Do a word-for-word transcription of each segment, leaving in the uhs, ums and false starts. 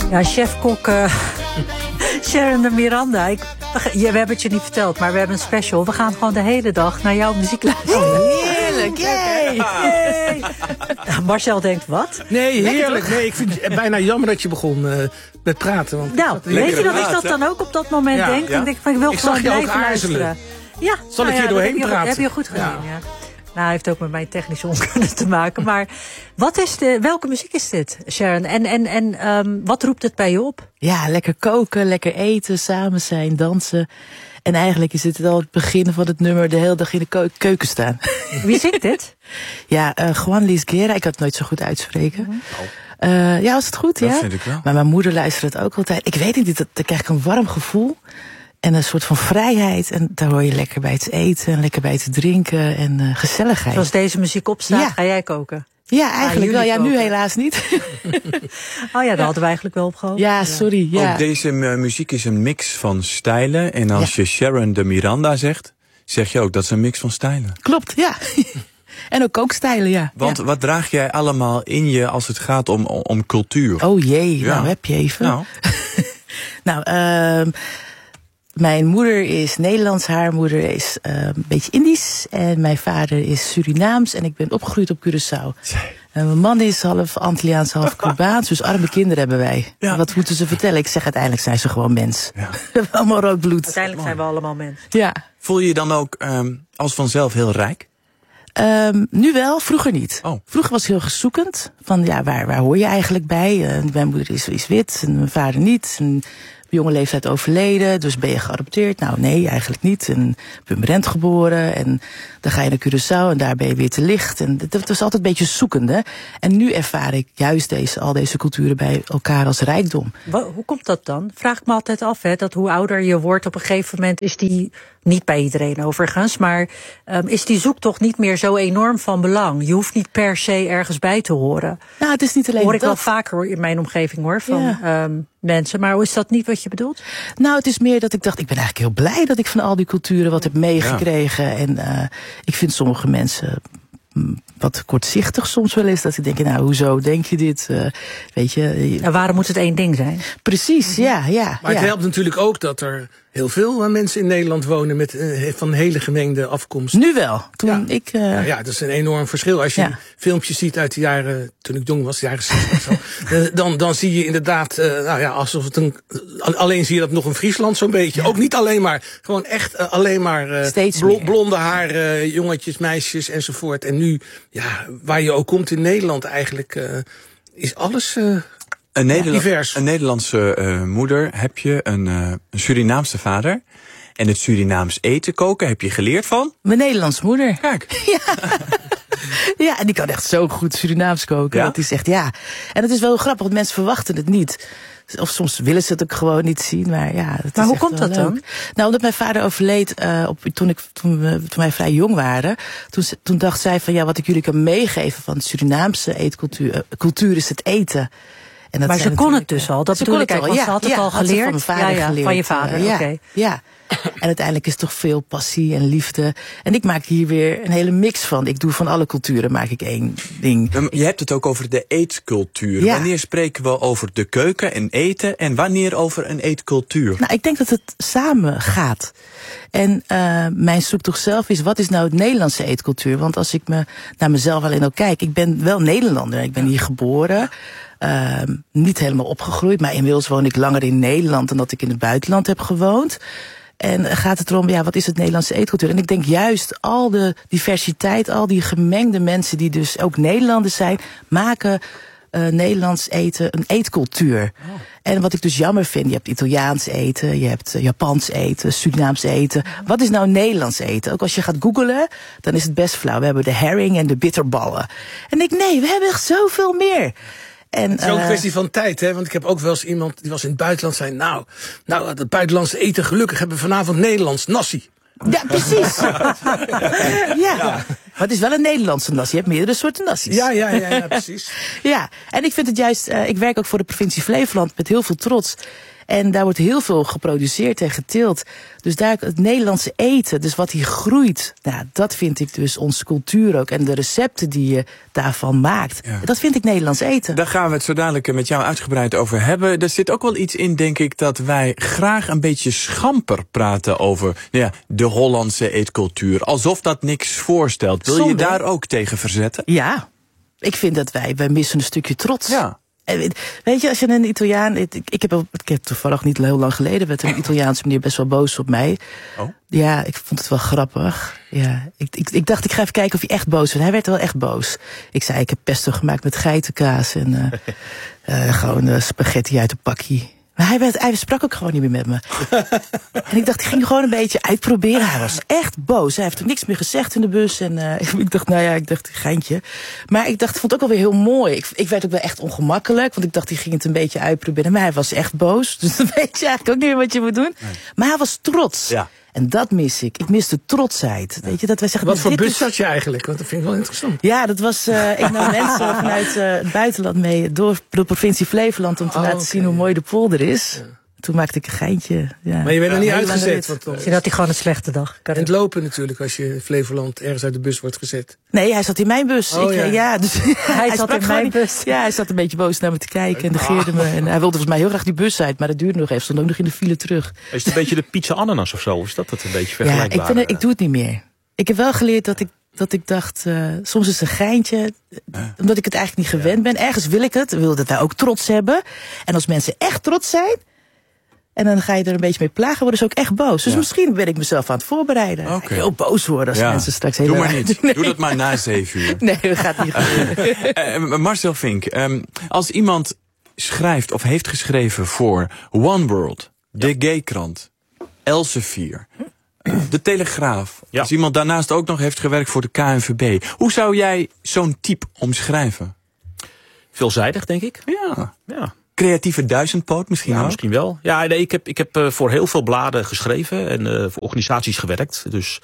Ja, chef-kok uh, Sharon de Miranda. Ik, we hebben het je niet verteld, maar we hebben een special. We gaan gewoon de hele dag naar jouw muziek luisteren. Heerlijk, yay! Yay. Marcel denkt, wat? Nee, heerlijk. Nee, ik vind het bijna jammer dat je begon uh, met praten. Want nou, weet je dat ik dat dan ook op dat moment ja, denk? Ja? Ik, denk van, ik wil ik gewoon blijven luisteren. Ja, Zal nou ik hier ja, doorheen heb praten? Je, heb je goed gedaan, ja. ja. Nou, hij heeft ook met mijn technische onkunde te maken. Maar wat is de, welke muziek is dit, Sharon? En, en, en um, wat roept het bij je op? Ja, lekker koken, lekker eten, samen zijn, dansen. En eigenlijk is het al het begin van het nummer de hele dag in de keuken staan. Wie zingt dit? Ja, uh, Juan Luis Guerra. Ik kan het nooit zo goed uitspreken. Mm-hmm. Uh, ja, was het goed? Dat ja? vind ik wel. Maar mijn moeder luistert het ook altijd. Ik weet niet, dan krijg ik een warm gevoel. En een soort van vrijheid. En daar hoor je lekker bij het eten en lekker bij het drinken en uh, gezelligheid. Zoals deze muziek opstaat, ja. Ga jij koken? Ja, eigenlijk ah, wel. Ja, koken. Nu helaas niet. Oh ja, daar hadden we eigenlijk wel op gehoopt. Ja, sorry. Ja. Ook deze uh, muziek is een mix van stijlen. En als ja. je Sharon de Miranda zegt, zeg je ook dat is een mix van stijlen. Klopt, ja. En ook kookstijlen, ja. Want ja. wat draag jij allemaal in je als het gaat om, om cultuur? Oh jee, ja. nou heb je even. Nou, nou uh, mijn moeder is Nederlands, haar moeder is uh, een beetje Indisch. En mijn vader is Surinaams en ik ben opgegroeid op Curaçao. En mijn man is half Antilliaans, half Cubaans. Dus arme kinderen hebben wij. Ja. Wat moeten ze vertellen? Ik zeg uiteindelijk zijn ze gewoon mens. Ja. We hebben allemaal rood bloed. Uiteindelijk zijn we allemaal mens. Ja. Voel je je dan ook um, als vanzelf heel rijk? Um, nu wel, vroeger niet. Oh. Vroeger was ik heel gezoekend. Van ja, waar, waar hoor je eigenlijk bij? Uh, mijn moeder is, is wit en mijn vader niet. En op jonge leeftijd overleden, dus ben je geadopteerd? Nou nee, eigenlijk niet. En ik ben in Brent geboren en dan ga je naar Curaçao en daar ben je weer te licht. En dat was altijd een beetje zoekende. En nu ervaar ik juist deze, al deze culturen bij elkaar als rijkdom. Wat, hoe komt dat dan? Vraag ik me altijd af, hè, dat hoe ouder je wordt, op een gegeven moment is die, niet bij iedereen overigens, maar um, is die zoektocht niet meer zo enorm van belang? Je hoeft niet per se ergens bij te horen. Nou, het is niet alleen hoor ik dat. wel vaker in mijn omgeving hoor, van ja. um, mensen. Maar is dat niet wat je bedoelt? Nou, het is meer dat ik dacht, ik ben eigenlijk heel blij dat ik van al die culturen wat heb meegekregen. Ja. En uh, ik vind sommige mensen wat kortzichtig soms wel eens. Dat ze denken, nou, hoezo denk je dit? Uh, weet je. En waarom moet het één ding zijn? Precies, ja, ja. Maar ja. het helpt natuurlijk ook dat er heel veel mensen in Nederland wonen met uh, van hele gemengde afkomst. Nu wel. Toen ja. ik. Uh... Nou ja, dat is een enorm verschil. Als je ja. filmpjes ziet uit de jaren, toen ik jong was, de jaren zestig zo, uh, dan, dan zie je inderdaad, uh, nou ja, alsof het een. Alleen zie je dat nog in Friesland zo'n beetje. Ja. Ook niet alleen maar, gewoon echt uh, alleen maar uh, bl- blonde haar, uh, jongetjes, meisjes enzovoort. En nu, ja, waar je ook komt in Nederland eigenlijk, uh, is alles. Uh, Een, Nederla- een Nederlandse uh, moeder heb je, een, uh, een Surinaamse vader. En het Surinaams eten koken heb je geleerd van? Mijn Nederlandse moeder. Kijk. Ja. Ja, en die kan echt zo goed Surinaams koken. Ja? Dat is echt, ja. En het is wel grappig, want mensen verwachten het niet. Of soms willen ze het ook gewoon niet zien, maar ja. Dat maar is hoe komt dat leuk. dan? Nou, omdat mijn vader overleed uh, op, toen, ik, toen, we, toen wij vrij jong waren. Toen, toen dacht zij van, ja, wat ik jullie kan meegeven van de Surinaamse eetcultuur, uh, cultuur is het eten. En dat maar ze kon het dus al, dat bedoel ik eigenlijk, want ja, ze had het ja, al geleerd. Van mijn vader ja, ja, geleerd. Van je vader, uh, ja, oké. Okay. Ja. En uiteindelijk is het toch veel passie en liefde. En ik maak hier weer een hele mix van. Ik doe van alle culturen maak ik één ding. Je hebt het ook over de eetcultuur. Ja. Wanneer spreken we over de keuken en eten en wanneer over een eetcultuur? Nou, ik denk dat het samen gaat. En uh, mijn zoektocht zelf is, wat is nou het Nederlandse eetcultuur? Want als ik me naar mezelf alleen al kijk, ik ben wel Nederlander. Ik ben hier geboren. Uh, niet helemaal opgegroeid, maar inmiddels woon ik langer in Nederland dan dat ik in het buitenland heb gewoond. En gaat het erom, ja, wat is het Nederlandse eetcultuur? En ik denk juist al de diversiteit, al die gemengde mensen die dus ook Nederlanders zijn, maken uh, Nederlands eten een eetcultuur. Oh. En wat ik dus jammer vind, je hebt Italiaans eten, je hebt Japans eten, Surinaams eten. Wat is nou Nederlands eten? Ook als je gaat googlen, dan is het best flauw. We hebben de herring en de bitterballen. En ik, nee, we hebben echt zoveel meer. En, het is ook een uh, kwestie van tijd, hè? Want ik heb ook wel eens iemand die was in het buitenland zei, nou, nou, het buitenlandse eten, gelukkig hebben we vanavond Nederlands nasi. Ja, precies. ja. ja. Maar het is wel een Nederlandse nasi. Je hebt meerdere soorten nasi's. Ja, ja, ja, ja precies. Ja, en ik vind het juist, uh, ik werk ook voor de provincie Flevoland met heel veel trots. En daar wordt heel veel geproduceerd en geteeld. Dus daar het Nederlandse eten, dus wat hier groeit, nou, dat vind ik dus onze cultuur ook. En de recepten die je daarvan maakt, ja. dat vind ik Nederlands eten. Daar gaan we het zo dadelijk met jou uitgebreid over hebben. Er zit ook wel iets in, denk ik, dat wij graag een beetje schamper praten over nou ja, de Hollandse eetcultuur. Alsof dat niks voorstelt. Wil Zonde. je daar ook tegen verzetten? Ja, ik vind dat wij, wij missen een stukje trots. Ja. Weet je, als je een Italiaan... Ik, ik, heb, ik heb toevallig niet heel lang geleden... werd een Italiaanse meneer best wel boos op mij. Oh? Ja, ik vond het wel grappig. Ja, ik, ik, ik dacht, ik ga even kijken of hij echt boos werd. Hij werd wel echt boos. Ik zei, ik heb pesto gemaakt met geitenkaas... en uh, uh, gewoon uh, spaghetti uit een pakje. Maar hij, werd, hij sprak ook gewoon niet meer met me. En ik dacht, ik ging gewoon een beetje uitproberen. Hij was echt boos. Hij heeft ook niks meer gezegd in de bus. En uh, ik dacht, nou ja, ik dacht, geintje. Maar ik dacht, vond het ook wel weer heel mooi. Ik, ik werd ook wel echt ongemakkelijk. Want ik dacht, hij ging het een beetje uitproberen. Maar hij was echt boos. Dus dan weet je eigenlijk ook niet meer wat je moet doen. Nee. Maar hij was trots. Ja. En dat mis ik. Ik mis de trotsheid. Weet je, dat wij zeggen, wat voor bus is... zat je eigenlijk? Want dat vind ik wel interessant. Ja, dat was... Uh, ik nam mensen vanuit uh, het buitenland mee door de provincie Flevoland om te oh, laten okay. zien hoe mooi de polder is. Ja. Toen maakte ik een geintje. Ja. Maar je bent er niet ja, uitgezet. Want dan... Je had hij gewoon een slechte dag. En het lopen natuurlijk als je in Flevoland ergens uit de bus wordt gezet. Nee, hij zat in mijn bus. Oh, ik, ja. ja, dus hij, hij zat in mijn bus. Ja, hij zat een beetje boos naar me te kijken en negeerde me. En hij wilde volgens mij heel graag die bus uit, maar dat duurde nog even. Stond ook nog in de file terug. Is het een beetje de pizza ananas of zo? Is dat het een beetje vergelijkbaar? Ja, ik, vind, ik doe het niet meer. Ik heb wel geleerd dat ik dat ik dacht, uh, soms is het een geintje, omdat ik het eigenlijk niet gewend ben. Ergens wil ik het, wil dat wij ook trots hebben. En als mensen echt trots zijn, en dan ga je er een beetje mee plagen, worden ze ook echt boos. Dus ja. misschien ben ik mezelf aan het voorbereiden. Okay. Ik wil heel boos worden als ja. mensen straks heel Doe maar niet. Nee. Doe dat maar na zeven uur. Nee, dat gaat niet gebeuren. uh, Marcel Vink, um, als iemand schrijft of heeft geschreven voor One World, ja. de Gaykrant, Elsevier, de Telegraaf. Ja. Als iemand daarnaast ook nog heeft gewerkt voor de K N V B. Hoe zou jij zo'n type omschrijven? Veelzijdig, denk ik. Ja. Ja. Creatieve duizendpoot misschien ja, ook? Misschien wel. Ja, nee, ik heb, ik heb uh, voor heel veel bladen geschreven en uh, voor organisaties gewerkt. Dus.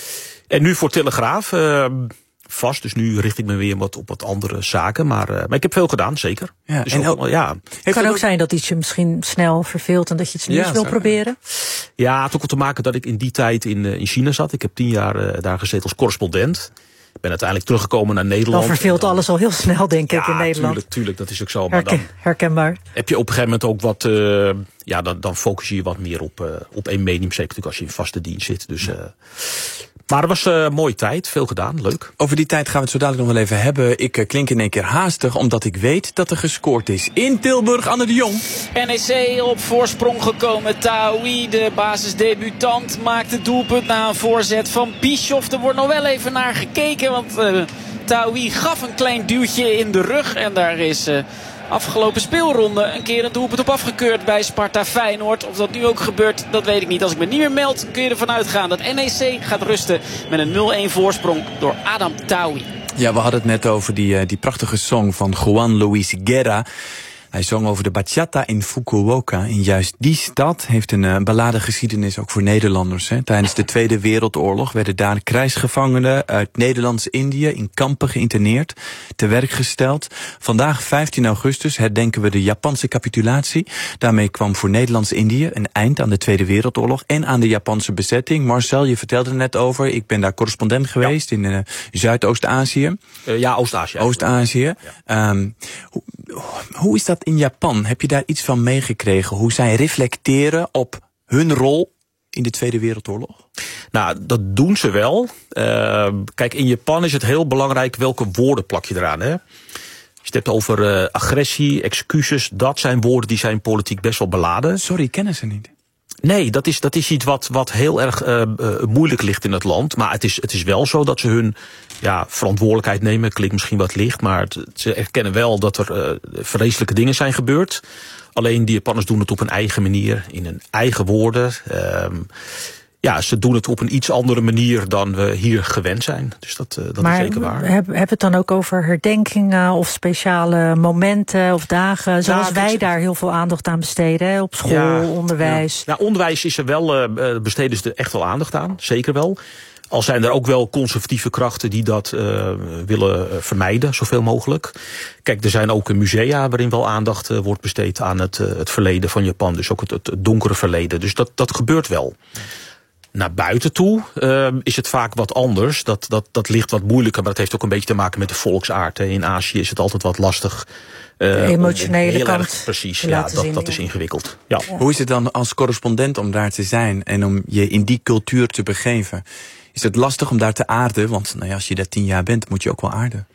En nu voor Telegraaf. Uh, vast, dus nu richt ik me weer wat op wat andere zaken. Maar, uh, maar ik heb veel gedaan, zeker. Ja, dus en ook, ook, ja. Het kan ook, ook zijn dat iets je misschien snel verveelt en dat je iets nieuws ja, wil proberen. Ja, het had ook te maken dat ik in die tijd in, uh, in China zat. Ik heb tien jaar uh, daar gezeten als correspondent. Ik ben uiteindelijk teruggekomen naar Nederland. Dan verveelt dan, alles al heel snel, denk ik, ja, in Nederland. Tuurlijk, tuurlijk, dat is ook zo. Maar Herken, dan herkenbaar. Heb je op een gegeven moment ook wat... Uh, ja, dan, dan focus je je wat meer op, uh, op één medium. Zeker natuurlijk als je in vaste dienst zit. Dus... Uh, Maar het was een uh, mooie tijd, veel gedaan, leuk. Over die tijd gaan we het zo dadelijk nog wel even hebben. Ik uh, klink in één keer haastig, omdat ik weet dat er gescoord is. In Tilburg, Anne de Jong. N E C op voorsprong gekomen. Taoui, de basisdebutant, maakt het doelpunt na een voorzet van Bischoff. Er wordt nog wel even naar gekeken, want uh, Taoui gaf een klein duwtje in de rug. En daar is... Uh, afgelopen speelronde een keer een doelpunt op afgekeurd bij Sparta Feyenoord. Of dat nu ook gebeurt, dat weet ik niet. Als ik me niet meer meld, kun je ervan uitgaan dat N E C gaat rusten met een nul-een voorsprong door Adam Taoui. Ja, we hadden het net over die, uh, die prachtige song van Juan Luis Guerra. Hij zong over de bachata in Fukuoka. En juist die stad heeft een uh, beladen geschiedenis ook voor Nederlanders. Hè. Tijdens de Tweede Wereldoorlog werden daar krijgsgevangenen uit Nederlands-Indië in kampen geïnterneerd, te werk gesteld. Vandaag, vijftien augustus, herdenken we de Japanse capitulatie. Daarmee kwam voor Nederlands-Indië een eind aan de Tweede Wereldoorlog en aan de Japanse bezetting. Marcel, je vertelde er net over. Ik ben daar correspondent geweest ja. in uh, Zuidoost-Azië. Uh, ja, Oost-Azië. Oost-Azië. Ja. Um, hoe, hoe is dat in Japan? Heb je daar iets van meegekregen? Hoe zij reflecteren op hun rol in de Tweede Wereldoorlog? Nou, dat doen ze wel. Uh, kijk, in Japan is het heel belangrijk welke woorden plak je eraan. Hè? Als je het hebt over uh, agressie, excuses, dat zijn woorden die zijn politiek best wel beladen. Sorry, kennen ze niet. Nee, dat is, dat is iets wat, wat heel erg uh, uh, moeilijk ligt in het land. Maar het is, het is wel zo dat ze hun ja, verantwoordelijkheid nemen. Klinkt misschien wat licht, maar het, ze erkennen wel dat er uh, vreselijke dingen zijn gebeurd. Alleen die Japanners doen het op een eigen manier, in hun eigen woorden. Uh, ja, ze doen het op een iets andere manier dan we hier gewend zijn. Dus dat, uh, dat maar is zeker waar. Maar hebben we het dan ook over herdenkingen of speciale momenten of dagen? Zoals nou, wij ik... daar heel veel aandacht aan besteden. Hè? Op school, ja, onderwijs. Ja. Nou, onderwijs is er wel, uh, besteden ze er echt wel aandacht aan. Zeker wel. Al zijn er ook wel conservatieve krachten die dat uh, willen uh, vermijden, zoveel mogelijk. Kijk, er zijn ook musea waarin wel aandacht uh, wordt besteed aan het, uh, het verleden van Japan. Dus ook het, het donkere verleden. Dus dat, dat gebeurt wel. Naar buiten toe uh, is het vaak wat anders. Dat, dat, dat ligt wat moeilijker, maar dat heeft ook een beetje te maken met de volksaard. In Azië is het altijd wat lastig. Uh, de emotionele heel kant. Erg, precies, ja, dat, zien, dat ja. is ingewikkeld. Ja. Ja. Hoe is het dan als correspondent om daar te zijn en om je in die cultuur te begeven? Is het lastig om daar te aarden? Want nou ja, als je daar tien jaar bent, moet je ook wel aarden.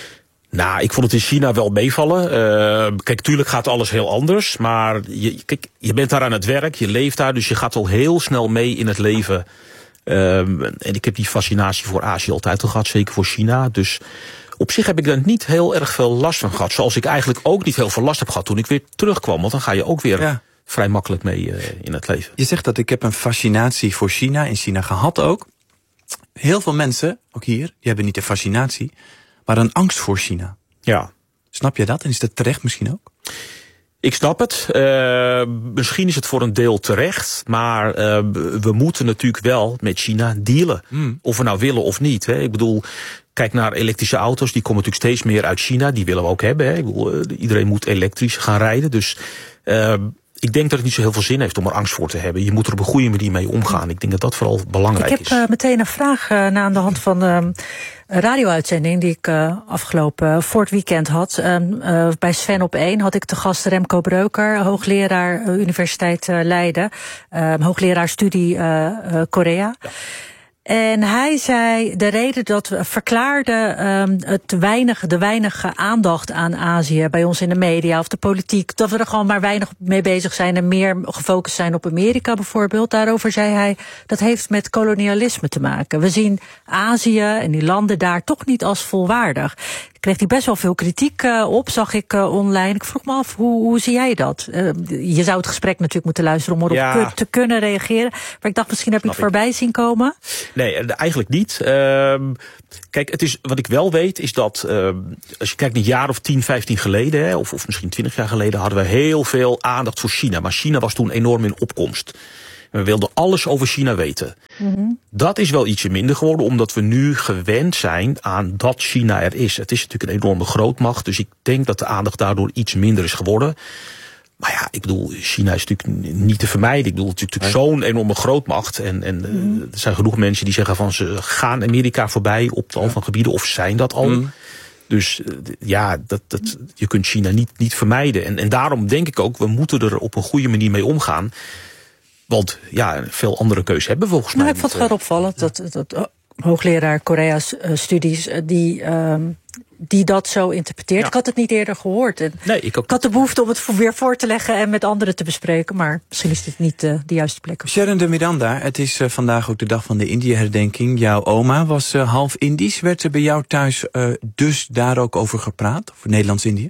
Nou, ik vond het in China wel meevallen. Uh, kijk, tuurlijk gaat alles heel anders. Maar je, kijk, je bent daar aan het werk, je leeft daar. Dus je gaat al heel snel mee in het leven. Uh, en ik heb die fascinatie voor Azië altijd al gehad. Zeker voor China. Dus op zich heb ik daar niet heel erg veel last van gehad. Zoals ik eigenlijk ook niet heel veel last heb gehad toen ik weer terugkwam. Want dan ga je ook weer ja. vrij makkelijk mee uh, in het leven. Je zegt dat ik heb een fascinatie voor China. In China gehad ook. Heel veel mensen, ook hier, die hebben niet de fascinatie, maar een angst voor China. Ja. Snap je dat? En is dat terecht misschien ook? Ik snap het. Uh, misschien is het voor een deel terecht. Maar uh, we moeten natuurlijk wel met China dealen. Mm. Of we nou willen of niet. Hè. Ik bedoel, kijk naar elektrische auto's. Die komen natuurlijk steeds meer uit China. Die willen we ook hebben. Hè. Ik bedoel, uh, iedereen moet elektrisch gaan rijden. Dus uh, ik denk dat het niet zo heel veel zin heeft om er angst voor te hebben. Je moet er op een goede manier mee omgaan. Ik denk dat dat vooral belangrijk is. Ik heb uh, meteen een vraag uh, na aan de hand van uh, een radio-uitzending die ik uh, afgelopen uh, voor het weekend had. Uh, uh, bij Sven op één had ik te gast Remco Breuker, hoogleraar uh, Universiteit uh, Leiden, uh, hoogleraar studie uh, uh, Korea. Ja. En hij zei, de reden dat we verklaarden um, het weinig, de weinige aandacht aan Azië bij ons in de media of de politiek, dat we er gewoon maar weinig mee bezig zijn en meer gefocust zijn op Amerika bijvoorbeeld. Daarover zei hij, dat heeft met kolonialisme te maken. We zien Azië en die landen daar toch niet als volwaardig. Kreeg hij best wel veel kritiek uh, op, zag ik uh, online. Ik vroeg me af, hoe, hoe zie jij dat? Uh, je zou het gesprek natuurlijk moeten luisteren om erop ja. te kunnen reageren. Maar ik dacht, misschien heb je het voorbij zien komen. Nee, eigenlijk niet. Uh, kijk, het is, wat ik wel weet is dat, uh, als je kijkt naar een jaar of tien, vijftien geleden, hè, of, of misschien twintig jaar geleden, hadden we heel veel aandacht voor China. Maar China was toen enorm in opkomst. We wilden alles over China weten. Mm-hmm. Dat is wel ietsje minder geworden, omdat we nu gewend zijn aan dat China er is. Het is natuurlijk een enorme grootmacht, dus ik denk dat de aandacht daardoor iets minder is geworden. Maar ja, ik bedoel, China is natuurlijk niet te vermijden. Ik bedoel, het is natuurlijk nee. zo'n enorme grootmacht. En, en mm. uh, er zijn genoeg mensen die zeggen van ze gaan Amerika voorbij op tal van gebieden, of zijn dat al. Mm. Dus uh, ja, dat, dat, je kunt China niet, niet vermijden. En, en daarom denk ik ook, we moeten er op een goede manier mee omgaan. Want ja, veel andere keuzes hebben we volgens mij. Nou, ik vond het wel opvallend dat, dat uh, hoogleraar Korea's uh, studies uh, die, uh, die dat zo interpreteert. Ja. Ik had het niet eerder gehoord. En nee, ik, ook... ik had de behoefte om het weer voor te leggen en met anderen te bespreken. Maar misschien is dit niet uh, de juiste plek. Sharon de Miranda, het is uh, vandaag ook de dag van de Indië-herdenking. Jouw oma was uh, half Indisch. Werd er bij jou thuis uh, dus daar ook over gepraat? Over Nederlands-Indië?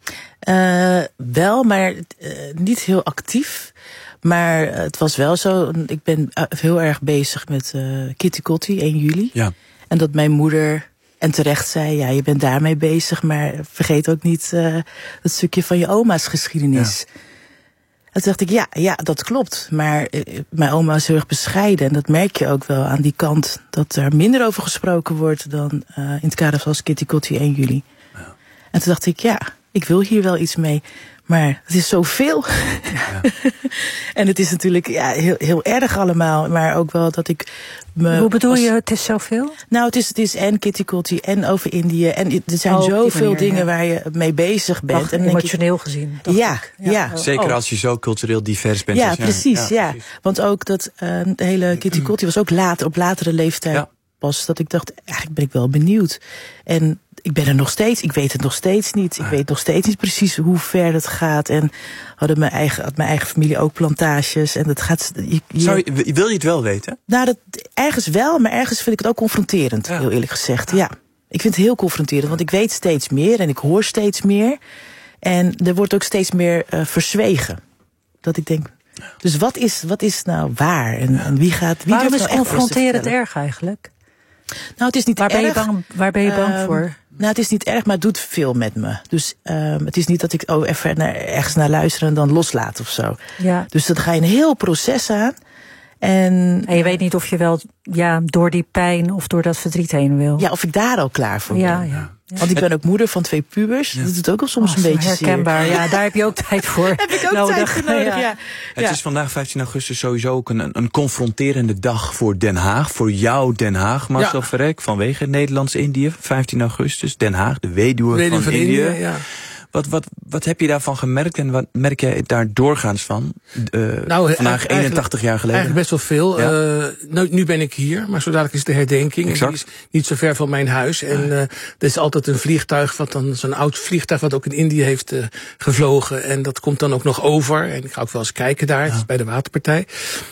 Uh, wel, maar uh, niet heel actief. Maar het was wel zo, ik ben heel erg bezig met uh, Kitty Kotti, één juli. Ja. En dat mijn moeder, en terecht zei, ja, je bent daarmee bezig, maar vergeet ook niet uh, het stukje van je oma's geschiedenis. Ja. En toen dacht ik, ja, ja, dat klopt. Maar uh, mijn oma is heel erg bescheiden. En dat merk je ook wel aan die kant, dat er minder over gesproken wordt dan uh, in het kader van Kitty Kotti, één juli. Ja. En toen dacht ik, ja, ik wil hier wel iets mee. Maar het is zoveel. Ja. En het is natuurlijk ja, heel, heel erg allemaal. Maar ook wel dat ik me... Hoe bedoel als... je, het is zoveel? Nou, het is, het is en Kitty Kotti en over Indië. En er zijn oh, zoveel manier, dingen ja. waar je mee bezig bent. Ach, en emotioneel ik, gezien. Ja, ja, ja. Oh. Zeker als je zo cultureel divers bent. Ja, als precies, ja, ja. precies. Want ook dat uh, de hele Kitty Kotti was ook later, op latere leeftijd ja. pas. Dat ik dacht, eigenlijk ben ik wel benieuwd. En ik ben er nog steeds, ik weet het nog steeds niet. Ik weet nog steeds niet precies hoe ver het gaat. En hadden mijn eigen, had mijn eigen familie ook plantages. En dat gaat. Je, je... Zou je, wil je het wel weten? Nou, dat, ergens wel, maar ergens vind ik het ook confronterend, ja. heel eerlijk gezegd. Ja. ja, ik vind het heel confronterend, want ik weet steeds meer en ik hoor steeds meer. En er wordt ook steeds meer uh, verzwegen. Dat ik denk, dus wat is, wat is nou waar? En, en wie gaat. Wie Waarom is nou confronterend erg eigenlijk? Nou, het is niet waar erg. Ben je bang, waar ben je bang uh, voor? Nou, het is niet erg, maar het doet veel met me. Dus uh, het is niet dat ik oh, even naar, ergens naar luister en dan loslaat of zo. Ja. Dus dan ga je een heel proces aan. En, en je weet niet of je wel ja, door die pijn of door dat verdriet heen wil. Ja, of ik daar al klaar voor ben. Ja, ja. Ja. Want ik ben ook moeder van twee pubers. Ja. Dat doet ook al soms oh, een beetje herkenbaar. zeer. Ja, daar heb je ook tijd voor. Heb ik ook nodig. tijd voor nodig, ja. ja. Het ja. is vandaag vijftien augustus sowieso ook een, een confronterende dag voor Den Haag. Voor jou Den Haag, Marcel ja. Verrek, vanwege Nederlands-Indië. vijftien augustus, Den Haag, de weduwe, weduwe van, van Indië. Indië ja. Wat, wat, wat heb je daarvan gemerkt en wat merk jij daar doorgaans van? Uh, nou, vandaag eenentachtig jaar geleden. Eigenlijk best wel veel. Ja. Uh, nou, nu ben ik hier, maar zo dadelijk is de herdenking. Exact. En die is niet zo ver van mijn huis. En uh, er is altijd een vliegtuig, wat dan zo'n oud vliegtuig wat ook in Indië heeft uh, gevlogen. En dat komt dan ook nog over. En ik ga ook wel eens kijken daar, ja. Het is bij de Waterpartij.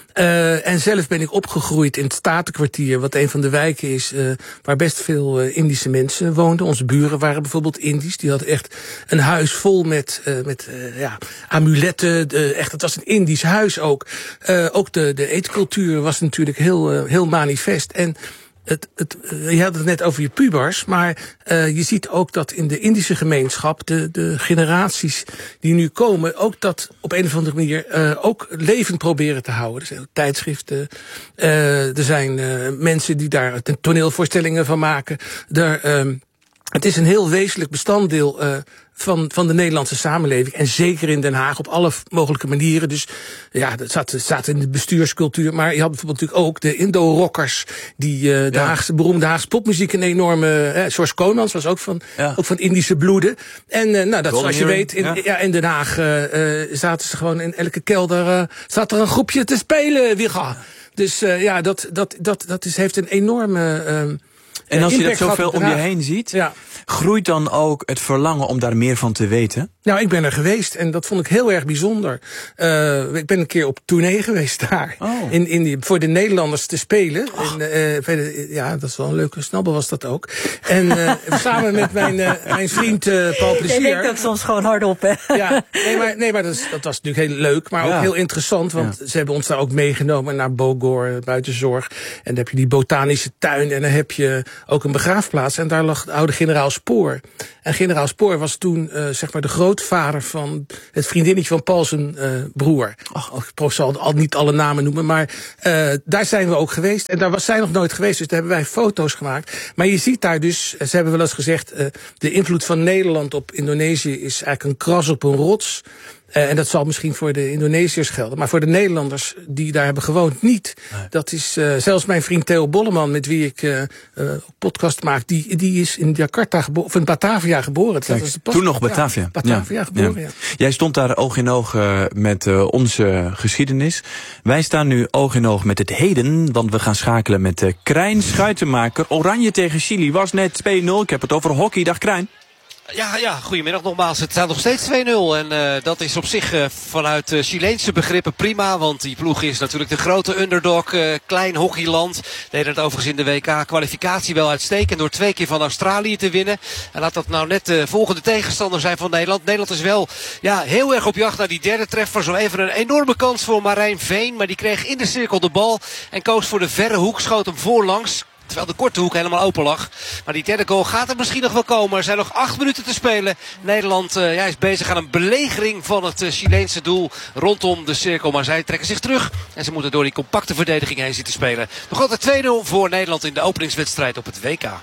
Uh, en zelf ben ik opgegroeid in het Statenkwartier, wat een van de wijken is uh, waar best veel uh, Indische mensen woonden. Onze buren waren bijvoorbeeld Indisch. Die hadden echt een huis vol met, uh, met uh, ja, amuletten. De, echt, het was een Indisch huis ook. Uh, ook de, de eetcultuur was natuurlijk heel, uh, heel manifest. En Het, het, je had het net over je pubers, maar uh, je ziet ook dat in de Indische gemeenschap de, de generaties die nu komen ook dat op een of andere manier uh, ook levend proberen te houden. Er zijn ook tijdschriften, uh, er zijn uh, mensen die daar toneelvoorstellingen van maken. Er, um, het is een heel wezenlijk bestanddeel uh, van, van de Nederlandse samenleving. En zeker in Den Haag op alle mogelijke manieren. Dus ja, dat zat, zat in de bestuurscultuur. Maar je had bijvoorbeeld natuurlijk ook de Indo-rockers. Die uh, de ja. Haagse, beroemde Haagse popmuziek een enorme... Uh, George Konans was ook van, ja. ook van Indische bloeden. En uh, nou, dat zoals je weet, in, ja. Ja, in Den Haag uh, uh, zaten ze gewoon in elke kelder... Uh, zat er een groepje te spelen, Wigga. Dus uh, ja, dat, dat, dat, dat is, heeft een enorme... Uh, En als je dat zoveel om je heen ziet, ja. groeit dan ook het verlangen om daar meer van te weten? Nou, ik ben er geweest en dat vond ik heel erg bijzonder. Uh, ik ben een keer op tournee geweest daar. Oh. In, in die, voor de Nederlanders te spelen. En, uh, ja, dat is wel een leuke snabbel was dat ook. En uh, samen met mijn, uh, mijn vriend uh, Paul Plezier. Je denkt ook soms gewoon hardop, hè? Ja, nee, maar, nee, maar dat, is, dat was natuurlijk heel leuk, maar ja. ook heel interessant. Want ja. ze hebben ons daar ook meegenomen naar Bogor, buitenzorg. En dan heb je die botanische tuin en dan heb je ook een begraafplaats. En daar lag de oude generaal Spoor. En generaal Spoor was toen uh, zeg maar de grootvader van het vriendinnetje van Paul zijn uh, broer. Och, ik zal al niet alle namen noemen, maar uh, daar zijn we ook geweest. En daar was zij nog nooit geweest, dus daar hebben wij foto's gemaakt. Maar je ziet daar dus, ze hebben wel eens gezegd, uh, de invloed van Nederland op Indonesië is eigenlijk een kras op een rots. Uh, en dat zal misschien voor de Indonesiërs gelden. Maar voor de Nederlanders die daar hebben gewoond niet. Nee. Dat is uh, zelfs mijn vriend Theo Bolleman, met wie ik uh, uh, podcast maak. Die, die is in Jakarta geboren, of in Batavia geboren. Kijk, dat is de toen nog Batavia. Ja, Batavia ja. geboren, ja. ja. Jij stond daar oog in oog uh, met uh, onze geschiedenis. Wij staan nu oog in oog met het heden. Want we gaan schakelen met uh, Krijn Schuitenmaker. Oranje tegen Chili was net twee nul. Ik heb het over hockey. Dag Krijn. Ja, ja, goedemiddag nogmaals. Het staat nog steeds twee nul. En uh, dat is op zich uh, vanuit uh, Chileense begrippen prima. Want die ploeg is natuurlijk de grote underdog. Uh, klein hockeyland. Deden het overigens in de W K-kwalificatie wel uitstekend. Door twee keer van Australië te winnen. En laat dat nou net de volgende tegenstander zijn van Nederland. Nederland is wel ja, heel erg op jacht naar die derde treffer. Zo even een enorme kans voor Marijn Veen. Maar die kreeg in de cirkel de bal. En koos voor de verre hoek. Schoot hem voorlangs. Terwijl de korte hoek helemaal open lag. Maar die derde goal gaat er misschien nog wel komen. Er zijn nog acht minuten te spelen. Nederland uh, ja, is bezig aan een belegering van het uh, Chileense doel rondom de cirkel. Maar zij trekken zich terug. En ze moeten door die compacte verdediging heen zitten spelen. Nog altijd twee nul voor Nederland in de openingswedstrijd op het W K.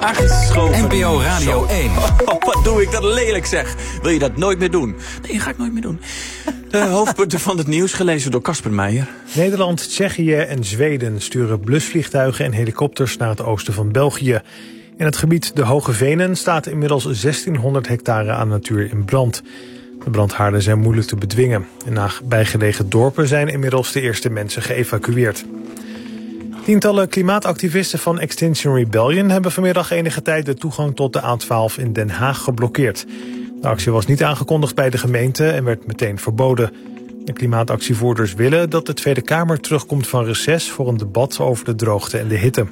N P O Radio één. Oh, wat doe ik dat lelijk zeg. Wil je dat nooit meer doen? Nee, dat ga ik nooit meer doen. De hoofdpunten van het nieuws gelezen door Casper Meijer. Nederland, Tsjechië en Zweden sturen blusvliegtuigen en helikopters naar het oosten van België. In het gebied de Hoge Venen staat inmiddels zestienhonderd hectare aan natuur in brand. De brandhaarden zijn moeilijk te bedwingen. In nabijgelegen dorpen zijn inmiddels de eerste mensen geëvacueerd. Tientallen klimaatactivisten van Extinction Rebellion hebben vanmiddag enige tijd de toegang tot de A twaalf in Den Haag geblokkeerd. De actie was niet aangekondigd bij de gemeente en werd meteen verboden. De klimaatactievoerders willen dat de Tweede Kamer terugkomt van reces voor een debat over de droogte en de hitte.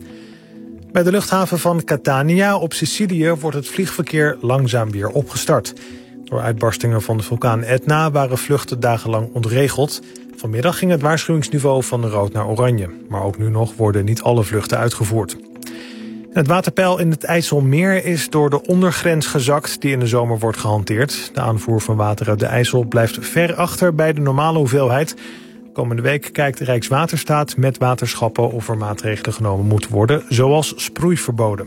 Bij de luchthaven van Catania op Sicilië wordt het vliegverkeer langzaam weer opgestart. Door uitbarstingen van de vulkaan Etna waren vluchten dagenlang ontregeld. Vanmiddag ging het waarschuwingsniveau van rood naar oranje. Maar ook nu nog worden niet alle vluchten uitgevoerd. Het waterpeil in het IJsselmeer is door de ondergrens gezakt die in de zomer wordt gehanteerd. De aanvoer van water uit de IJssel blijft ver achter bij de normale hoeveelheid. Komende week kijkt Rijkswaterstaat met waterschappen of er maatregelen genomen moeten worden, zoals sproeiverboden.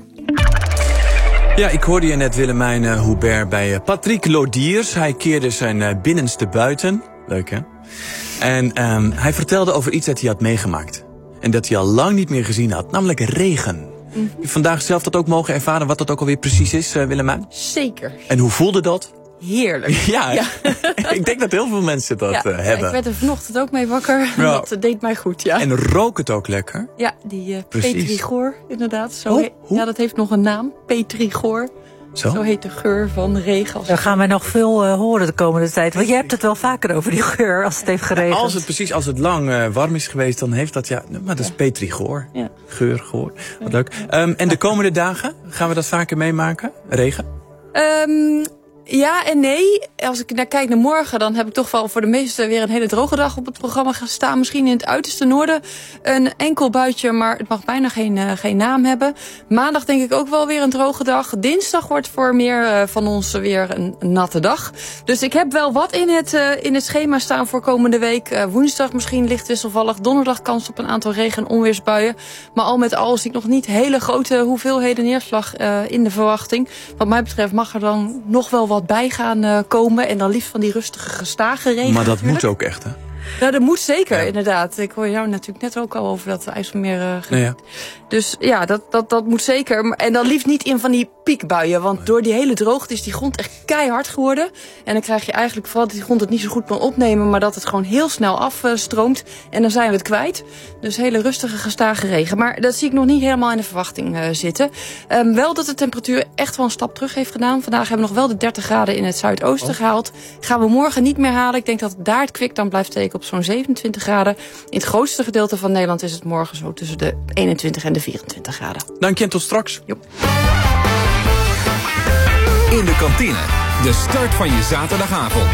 Ja, ik hoorde je net, Willemijn uh, Hubert, bij uh, Patrick Lodiers. Hij keerde zijn uh, binnenste buiten. Leuk, hè? En um, hij vertelde over iets dat hij had meegemaakt. En dat hij al lang niet meer gezien had, namelijk regen. Mm-hmm. Heb je vandaag zelf dat ook mogen ervaren, wat dat ook alweer precies is, uh, Willemijn? Zeker. En hoe voelde dat? Heerlijk. Ja, ja. Ik denk dat heel veel mensen dat ja, uh, hebben. Ja, ik werd er vanochtend ook mee wakker. Ja. Dat deed mij goed, ja. En rook het ook lekker? Ja, die uh, petrichor, inderdaad. Zo oh, he- ja, dat heeft nog een naam. Petrichor. Zo? Zo heet de geur van regen. Daar gaan wij nog veel uh, horen de komende tijd. Want je hebt het wel vaker over die geur als het heeft geregend. Als het precies, als het lang uh, warm is geweest, dan heeft dat, ja, maar dat is petrichor. Ja. Geur, gehoor. Wat leuk. Um, en de komende dagen, gaan we dat vaker meemaken? Regen? Um, Ja en nee. Als ik naar kijk naar morgen, dan heb ik toch wel voor de meesten weer een hele droge dag op het programma gaan staan. Misschien in het uiterste noorden een enkel buitje, maar het mag bijna geen, uh, geen naam hebben. Maandag denk ik ook wel weer een droge dag. Dinsdag wordt voor meer uh, van ons weer een, een natte dag. Dus ik heb wel wat in het, uh, in het schema staan voor komende week. Uh, woensdag misschien licht wisselvallig. Donderdag kans op een aantal regen- en onweersbuien. Maar al met al zie ik nog niet hele grote hoeveelheden neerslag uh, in de verwachting. Wat mij betreft mag er dan nog wel wat wat bij gaan uh, komen. En dan liefst van die rustige, gestage regen. Maar dat natuurlijk. moet ook echt, hè? Ja, dat moet zeker, ja. Inderdaad. Ik hoor jou natuurlijk net ook al over dat IJsselmeer. Uh, nee, ja. Dus ja, dat, dat, dat moet zeker. En dan liefst niet in van die piekbuien. Want nee. Door die hele droogte is die grond echt keihard geworden. En dan krijg je eigenlijk vooral dat die grond het niet zo goed kan opnemen. Maar dat het gewoon heel snel afstroomt. En dan zijn we het kwijt. Dus hele rustige, gestage regen. Maar dat zie ik nog niet helemaal in de verwachting uh, zitten. Um, wel dat de temperatuur echt wel een stap terug heeft gedaan. Vandaag hebben we nog wel de dertig graden in het zuidoosten oh. gehaald. Gaan we morgen niet meer halen. Ik denk dat daar het kwik dan blijft steken op zo'n zevenentwintig graden. In het grootste gedeelte van Nederland is het morgen zo tussen de eenentwintig en de vierentwintig graden. Dank je en tot straks. Jo. In de kantine, de start van je zaterdagavond.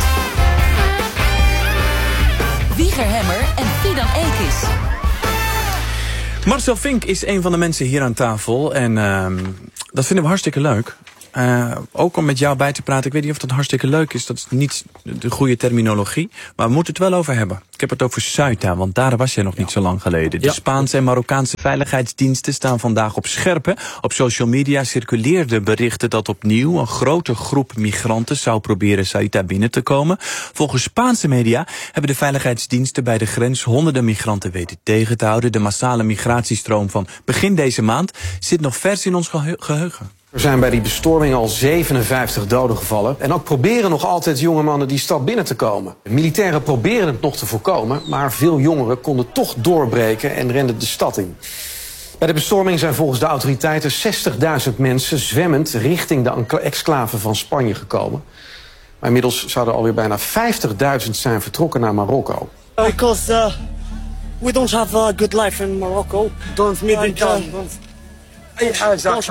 Wieger Hemmer en Fidan Ekis. Marcel Vink is een van de mensen hier aan tafel. En uh, dat vinden we hartstikke leuk. Uh, ook om met jou bij te praten. Ik weet niet of dat hartstikke leuk is. Dat is niet de goede terminologie. Maar we moeten het wel over hebben. Ik heb het over Ceuta, want daar was jij nog niet zo lang geleden. De ja. Spaanse en Marokkaanse veiligheidsdiensten staan vandaag op scherpe. Op social media circuleerden berichten dat opnieuw een grote groep migranten zou proberen Ceuta binnen te komen. Volgens Spaanse media hebben de veiligheidsdiensten bij de grens honderden migranten weten tegen te houden. De massale migratiestroom van begin deze maand zit nog vers in ons gehe- geheugen. Er zijn bij die bestorming al zevenenvijftig doden gevallen. En ook proberen nog altijd jonge mannen die stad binnen te komen. Militairen proberen het nog te voorkomen, maar veel jongeren konden toch doorbreken en renden de stad in. Bij de bestorming zijn volgens de autoriteiten zestigduizend mensen zwemmend richting de exclave van Spanje gekomen. Maar inmiddels zouden alweer bijna vijftigduizend zijn vertrokken naar Marokko. Because uh, we don't have a good life in Morocco. Don't meet each other. And uh,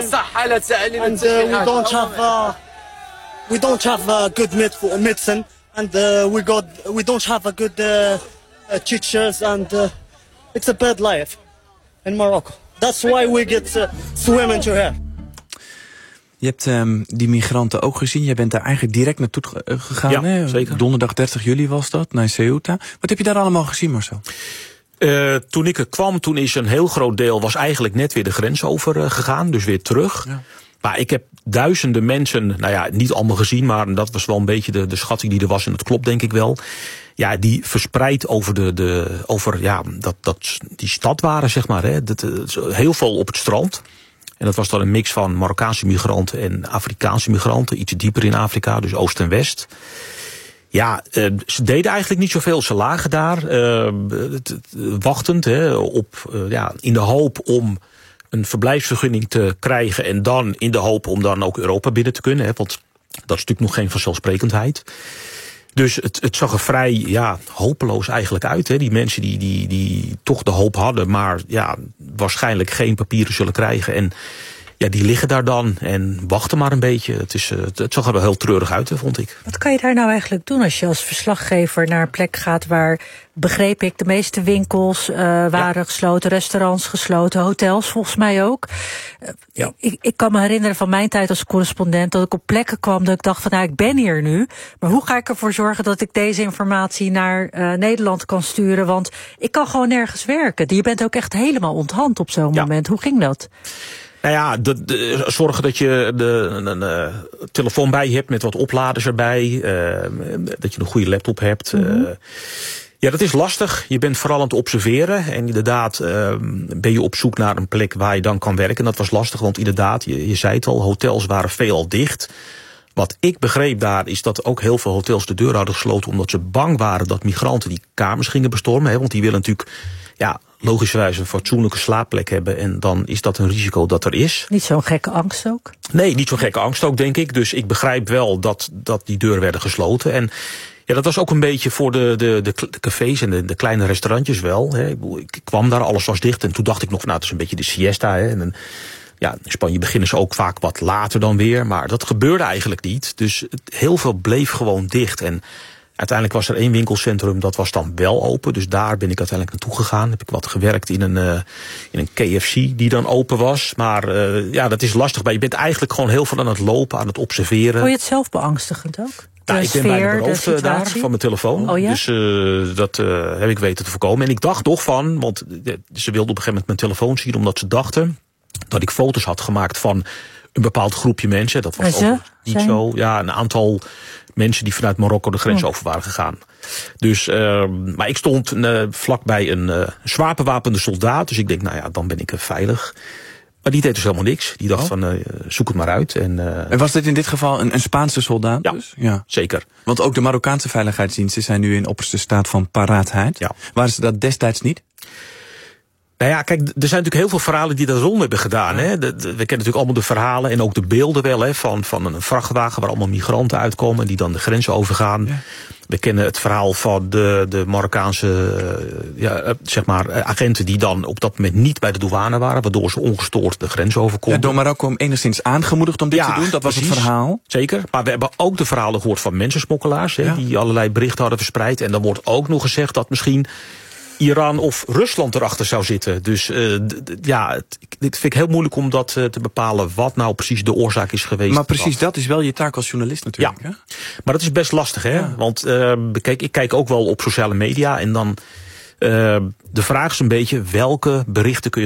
we don't have uh, we don't have a good med- medicine, and uh, we got we don't have a good uh, uh, teachers, and uh, it's a bad life in Morocco. That's why we get uh, swimming to here. Je hebt um, die migranten ook gezien. Je bent daar eigenlijk direct naartoe gegaan. Ja, hè? Zeker. Donderdag dertig juli was dat, naar Ceuta. Wat heb je daar allemaal gezien, Marcel? Uh, toen ik er kwam, toen is een heel groot deel was eigenlijk net weer de grens over uh, gegaan. Dus weer terug. Ja. Maar ik heb duizenden mensen, nou ja, niet allemaal gezien, maar dat was wel een beetje de, de schatting die er was. En dat klopt denk ik wel. Ja, die verspreid over de, de over, ja, dat, dat, die stad waren, zeg maar. Hè. Dat, heel veel op het strand. En dat was dan een mix van Marokkaanse migranten en Afrikaanse migranten. Iets dieper in Afrika, dus Oost en West. Ja, uh, ze deden eigenlijk niet zoveel. Ze lagen daar, uh, t, t, wachtend, hè, op, uh, ja, in de hoop om een verblijfsvergunning te krijgen. En dan in de hoop om dan ook Europa binnen te kunnen. Hè, want dat is natuurlijk nog geen vanzelfsprekendheid. Dus het, het zag er vrij ja, hopeloos eigenlijk uit. Hè. Die mensen die, die, die toch de hoop hadden, maar ja, waarschijnlijk geen papieren zullen krijgen. En ja, die liggen daar dan en wachten maar een beetje. Het, is, het, het zag er wel heel treurig uit, vond ik. Wat kan je daar nou eigenlijk doen als je als verslaggever naar een plek gaat waar, begreep ik, de meeste winkels uh, waren ja. gesloten, restaurants gesloten, hotels volgens mij ook. Uh, ja. ik, ik kan me herinneren van mijn tijd als correspondent dat ik op plekken kwam dat ik dacht van nou, ik ben hier nu, maar hoe ga ik ervoor zorgen dat ik deze informatie naar uh, Nederland kan sturen? Want ik kan gewoon nergens werken. Je bent ook echt helemaal onthand op zo'n ja. moment. Hoe ging dat? Nou ja, de, de, zorgen dat je de, een, een telefoon bij je hebt met wat opladers erbij. Uh, dat je een goede laptop hebt. Mm-hmm. Uh, ja, dat is lastig. Je bent vooral aan het observeren. En inderdaad uh, ben je op zoek naar een plek waar je dan kan werken. En dat was lastig, want inderdaad, je, je zei het al, hotels waren veelal dicht. Wat ik begreep daar is dat ook heel veel hotels de deur hadden gesloten omdat ze bang waren dat migranten die kamers gingen bestormen. Hè, want die willen natuurlijk, ja, logischerwijs een fatsoenlijke slaapplek hebben. En dan is dat een risico dat er is. Niet zo'n gekke angst ook? Nee, niet zo'n gekke angst ook, denk ik. Dus ik begrijp wel dat, dat die deuren werden gesloten. En ja, dat was ook een beetje voor de, de, de, de cafés en de, de kleine restaurantjes wel. Hè. Ik kwam daar, alles was dicht. En toen dacht ik nog, nou, het is een beetje de siesta. Hè. En een, ja, in Spanje beginnen ze ook vaak wat later dan weer. Maar dat gebeurde eigenlijk niet. Dus heel veel bleef gewoon dicht. En uiteindelijk was er één winkelcentrum, dat was dan wel open. Dus daar ben ik uiteindelijk naartoe gegaan. Heb ik wat gewerkt in een, uh, in een K F C die dan open was. Maar uh, ja, dat is lastig. Maar je bent eigenlijk gewoon heel veel aan het lopen, aan het observeren. Vond je het zelf beangstigend ook? Ja, ik ben bijna beroofd uh, daar van mijn telefoon. Oh, ja? Dus uh, dat uh, heb ik weten te voorkomen. En ik dacht toch van, want uh, ze wilden op een gegeven moment mijn telefoon zien, omdat ze dachten dat ik foto's had gemaakt van een bepaald groepje mensen. Dat was ook niet zijn... zo. Ja, een aantal mensen die vanuit Marokko de grens oh. over waren gegaan. Dus, uh, maar ik stond uh, vlakbij een uh, zwaar bewapende soldaat. Dus ik denk, nou ja, dan ben ik uh, veilig. Maar die deed dus helemaal niks. Die dacht oh. van, uh, zoek het maar uit. En, uh, en was dit in dit geval een, een Spaanse soldaat? Ja, dus? Ja, zeker. Want ook de Marokkaanse veiligheidsdiensten zijn nu in opperste staat van paraatheid. Ja. Waren ze dat destijds niet? Nou ja, kijk, er zijn natuurlijk heel veel verhalen die dat rond hebben gedaan. Hè. De, de, we kennen natuurlijk allemaal de verhalen en ook de beelden wel, hè, van, van een vrachtwagen waar allemaal migranten uitkomen die dan de grens overgaan. Ja. We kennen het verhaal van de, de Marokkaanse uh, ja, zeg maar, agenten die dan op dat moment niet bij de douane waren, waardoor ze ongestoord de grens overkomen. Ja, door Marokko enigszins aangemoedigd om dit ja, te doen, dat was precies, het verhaal. Zeker, maar we hebben ook de verhalen gehoord van mensensmokkelaars, hè, ja. die allerlei berichten hadden verspreid. En dan wordt ook nog gezegd dat misschien Iran of Rusland erachter zou zitten. Dus uh, d- d- ja, het, dit vind ik heel moeilijk om dat uh, te bepalen wat nou precies de oorzaak is geweest. Maar precies, dat is wel je taak als journalist natuurlijk. Ja, hè? Maar dat is best lastig, hè? Ja. Want uh, kijk, ik kijk ook wel op sociale media en dan uh, de vraag is een beetje welke berichten kun je